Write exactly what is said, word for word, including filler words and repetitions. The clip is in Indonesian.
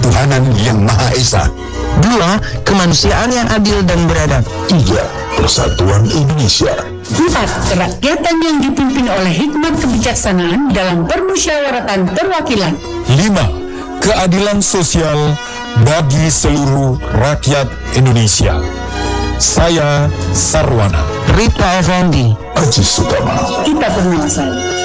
ketuhanan yang Maha Esa. Dua, kemanusiaan yang adil dan beradab. Tiga, persatuan Indonesia. Empat, kerakyatan yang dipimpin oleh hikmat kebijaksanaan dalam permusyawaratan perwakilan. Lima, keadilan sosial bagi seluruh rakyat Indonesia. Saya Sarwana. Rita Effendi. Aziz Sutama. Kita Purnamasari.